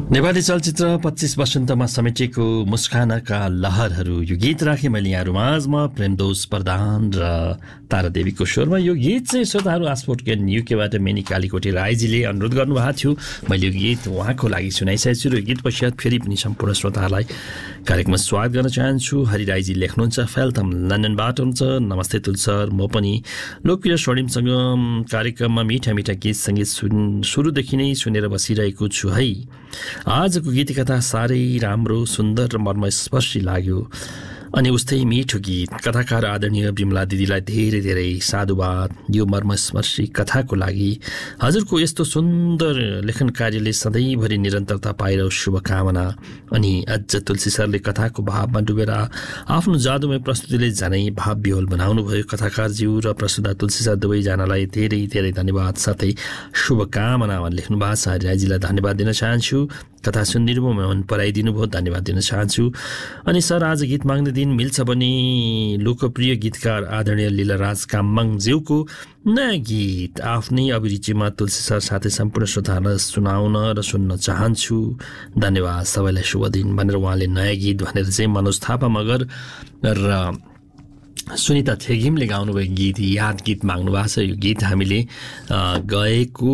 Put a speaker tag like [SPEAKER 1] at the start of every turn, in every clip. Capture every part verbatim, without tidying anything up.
[SPEAKER 1] नेपाली चलचित्र पच्चीस वसन्तमा समेटेको मुस्कानका लहरहरू यो गीत राखेँ मैले यहाँ माझमा प्रेमदोष प्रधान र तारादेवीको स्वरमा। यो गीत चाहिँ श्रोताहरू आस्पोर्ट युकेबाट मेनी कालीकोटी राईजीले अनुरोध गर्नुभएको थियो। मैले यो गीत उहाँको लागि सुनाइसकेको छु र गीत पश्चात फेरि पनि सम्पूर्ण श्रोताहरूलाई कार्यक्रममा स्वागत गर्न चाहन्छु। हरि राईजी लेख्नुहुन्छ फेल्थम लन्डनबाट हुन्छ। नमस्ते तुल सर, म पनि लोकप्रिय स्वर्णिमसँग कार्यक्रममा मिठा मिठा गीत सङ्गीत सुन सुरुदेखि नै सुनेर बसिरहेको छु है। आजको गीतकथा साह्रै राम्रो, सुन्दर र मर्मस्पर्शी लाग्यो। अनि उस्तै मिठो गीत कथाकार आदरणीय बिमला दिदीलाई धेरै धेरै साधुवाद यो मर्मस्पर्शी कथाको लागि। हजुरको यस्तो सुन्दर लेखन कार्यले सधैँभरि निरन्तरता पाएर शुभकामना। अनि अझ तुलसी सरले कथाको भावमा डुबेर आफ्नो जादुमय प्रस्तुतिले झनै भाव विह्वल बनाउनुभयो। कथाकारज्यू र प्रस्तुता तुलसी सर दुवैजनालाई धेरै धेरै धन्यवाद साथै शुभकामना लेख्नु भएको छ। हरिराईजीलाई धन्यवाद दिन चाहन्छु। कथा सुनिदिनु भयो, मन पराइदिनु भयो, धन्यवाद दिन चाहन्छु। अनि सर आज गीत माग्ने दिन मिल्छ भने लोकप्रिय गीतकार आदरणीय लीलाराज काममाङज्यूको नयाँ गीत आफ्नै अभिरुचिमा तुलसी सर साथै सम्पूर्ण श्रोताहरूलाई सुनाउन र सुन्न चाहन्छु। धन्यवाद, सबैलाई शुभ दिन भनेर उहाँले नयाँ गीत भनेर चाहिँ मनोज थापा मगर र सुनिता थेगिमले गाउनुभएको गीत याद गीत माग्नु भएको छ। यो गीत हामीले गएको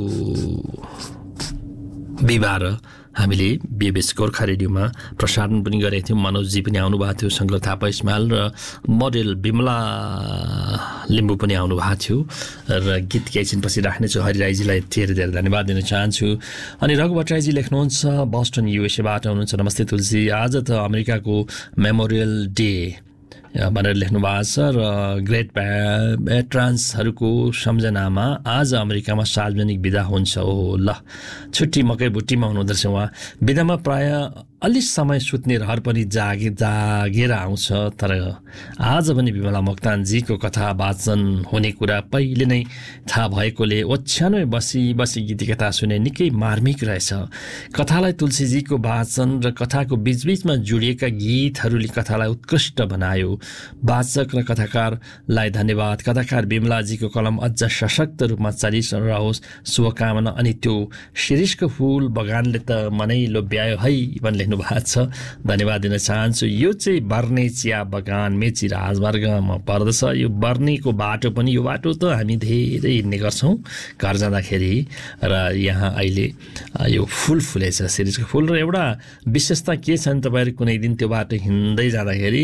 [SPEAKER 1] बिहिबार हामीले बिएबएस गोर्खा रेडियोमा प्रसारण पनि गरेको थियौँ। मनोजजी पनि आउनुभएको थियो, शङ्कर थापा इस्माइल र मोडेल बिमला लिम्बू पनि आउनुभएको थियो र गीत केही छिनपछि राख्नेछु। हरिराईजीलाई धेरै धेरै धन्यवाद दिन चाहन्छु। अनि रघु भट्टराईजी लेख्नुहुन्छ बस्टन युएसएबाट हुनुहुन्छ। नमस्ते तुलसी, आज त अमेरिकाको मेमोरियल डे भनेर लेख्नु भएको छ र ग्रेट भेटरान्सहरूको सम्झनामा आज अमेरिकामा सार्वजनिक बिदा हुन्छ। ओ ल, छुट्टी मकै बुट्टीमा हुनुहुँदो रहेछ उहाँ। बिदामा प्राय अलि समय सुत्ने रहर पनि जागे जागेर आउँछ। तर आज पनि बिमला मोक्तानजीको कथा वाचन हुने कुरा पहिले नै थाहा भएकोले ओछ्यानमै बसी बसी गीतिकथा सुने निकै मार्मिक रहेछ। कथालाई तुलसीजीको वाचन र कथाको बीचबीचमा जोडिएका गीतहरूले कथालाई उत्कृष्ट बनायो। वाचक र कथाकारलाई धन्यवाद। कथाकार बिमलाजीको कलम अझ सशक्त रूपमा चलिरहोस्, शुभकामना। अनि त्यो शिरीषको फुल बगानले त मनै लोभ्यायो है भन्ने लेख्नु भएको छ। धन्यवाद दिन चाहन्छु। यो चाहिँ बर्ने चिया बगान मेची राजमार्गमा पर्दछ। यो बर्नेको बाटो पनि, यो बाटो त हामी धेरै हिँड्ने गर्छौँ घर जाँदाखेरि र यहाँ अहिले यो फुल फुलेछ, शिरीषको फुल। र एउटा विशेषता के छ भने तपाईँहरू कुनै दिन त्यो बाटो हिँड्दै जाँदाखेरि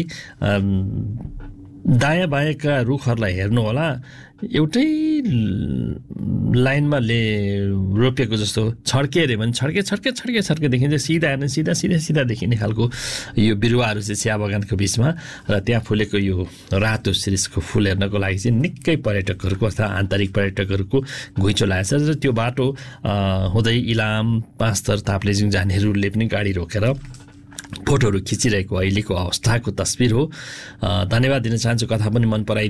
[SPEAKER 1] दायाँ बायाँका रुखहरूलाई हेर्नुहोला, एउटै लाइनमा ले रोपिएको जस्तो छड्के हेऱ्यो भने छड्के छड्के छड्के छड्के देखिन्छ। सिधा हेर्ने सिधा सिधा सिधा देखिने खालको यो बिरुवाहरू चाहिँ चिया बगानको बिचमा र त्यहाँ फुलेको यो रातो शिरीषको फुल हेर्नको लागि चाहिँ निकै पर्यटकहरूको अथवा आन्तरिक पर्यटकहरूको घुइँचो लागेको छ। र त्यो बाटो हुँदै इलाम पाँचथर ताप्लेजुङ जानेहरूले पनि गाडी रोकेर फोटोहरू खिचिरहेको अहिलेको अवस्थाको तस्बिर हो। धन्यवाद दिन चाहन्छु। कथा पनि मन पराइदिनु